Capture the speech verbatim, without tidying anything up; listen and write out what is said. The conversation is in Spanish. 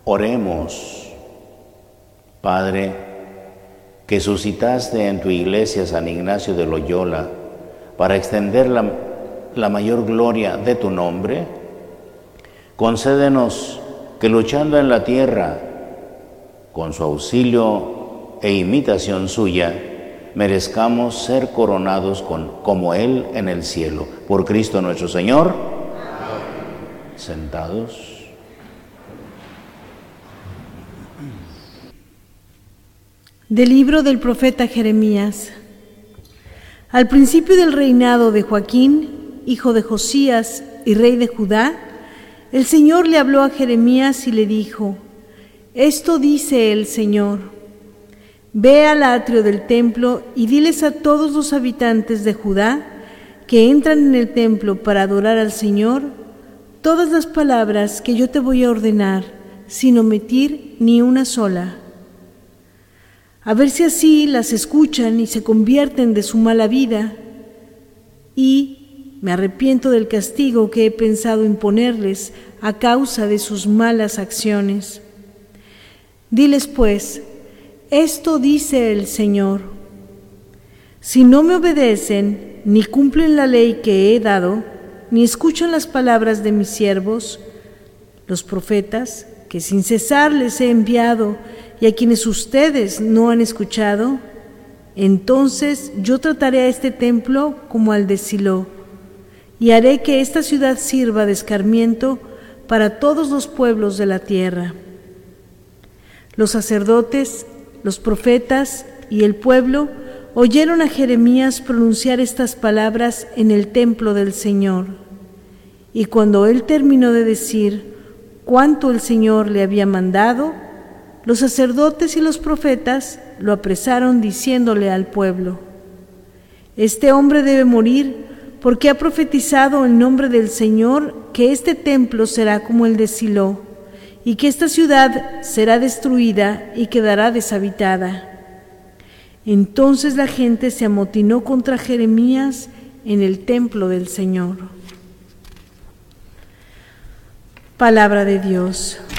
Oremos. Padre, que suscitaste en tu iglesia San Ignacio de Loyola para extender la, la mayor gloria de tu nombre, concédenos que luchando en la tierra, con su auxilio e imitación suya, merezcamos ser coronados con, como Él en el cielo. Por Cristo nuestro Señor. Amén. Sentados. Del libro del profeta Jeremías. Al principio del reinado de Joaquín, hijo de Josías y rey de Judá, el Señor le habló a Jeremías y le dijo: Esto dice el Señor: Ve al atrio del templo y diles a todos los habitantes de Judá que entran en el templo para adorar al Señor todas las palabras que yo te voy a ordenar, sin omitir ni una sola. A ver si así las escuchan y se convierten de su mala vida, y me arrepiento del castigo que he pensado imponerles a causa de sus malas acciones. Diles pues: Esto dice el Señor: Si no me obedecen, ni cumplen la ley que he dado, ni escuchan las palabras de mis siervos, los profetas, que sin cesar les he enviado, y a quienes ustedes no han escuchado, entonces yo trataré a este templo como al de Silo, y haré que esta ciudad sirva de escarmiento para todos los pueblos de la tierra. Los sacerdotes, los profetas y el pueblo oyeron a Jeremías pronunciar estas palabras en el templo del Señor. Y cuando él terminó de decir cuánto el Señor le había mandado, los sacerdotes y los profetas lo apresaron diciéndole al pueblo: Este hombre debe morir porque ha profetizado en nombre del Señor que este templo será como el de Silo, y que esta ciudad será destruida y quedará deshabitada. Entonces la gente se amotinó contra Jeremías en el templo del Señor. Palabra de Dios.